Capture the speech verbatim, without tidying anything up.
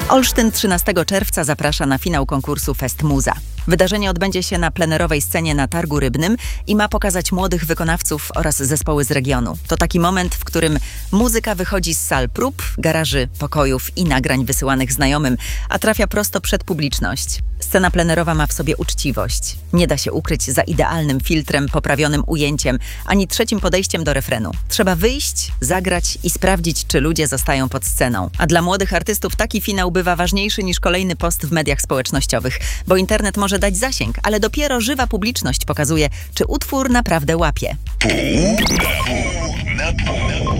Olsztyn trzynastego czerwca zaprasza na finał konkursu Fest Muza. Wydarzenie odbędzie się na plenerowej scenie na Targu Rybnym i ma pokazać młodych wykonawców oraz zespoły z regionu. To taki moment, w którym muzyka wychodzi z sal prób, garaży, pokojów i nagrań wysyłanych znajomym, a trafia prosto przed publiczność. Scena plenerowa ma w sobie uczciwość. Nie da się ukryć za idealnym filtrem, poprawionym ujęciem, ani trzecim podejściem do refrenu. Trzeba wyjść, zagrać i sprawdzić, czy ludzie zostają pod sceną. A dla młodych artystów taki finał bywa ważniejszy niż kolejny post w mediach społecznościowych, bo internet może dać zasięg, ale dopiero żywa publiczność pokazuje, czy utwór naprawdę łapie. Pół na pół.